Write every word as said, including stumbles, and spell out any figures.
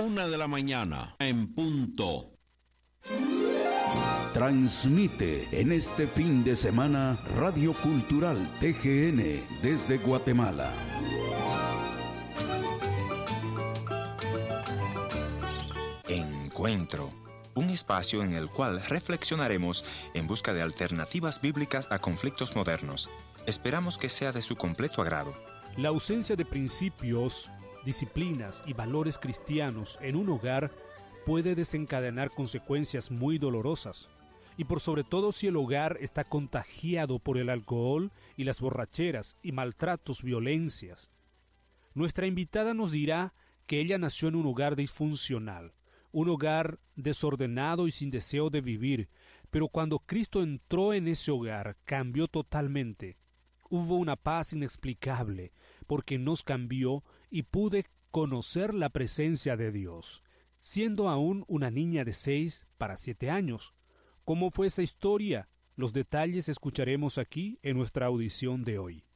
Una de la mañana, en punto. Transmite en este fin de semana Radio Cultural T G N desde Guatemala. Encuentro, un espacio en el cual reflexionaremos en busca de alternativas bíblicas a conflictos modernos. Esperamos que sea de su completo agrado. La ausencia de principios, disciplinas y valores cristianos en un hogar puede desencadenar consecuencias muy dolorosas. Y por sobre todo si el hogar está contagiado por el alcohol y las borracheras y maltratos, violencias. Nuestra invitada nos dirá que ella nació en un hogar disfuncional, un hogar desordenado y sin deseo de vivir, pero cuando Cristo entró en ese hogar cambió totalmente. Hubo una paz inexplicable, porque nos cambió y pude conocer la presencia de Dios, siendo aún una niña de seis para siete años. ¿Cómo fue esa historia? Los detalles escucharemos aquí en nuestra audición de hoy.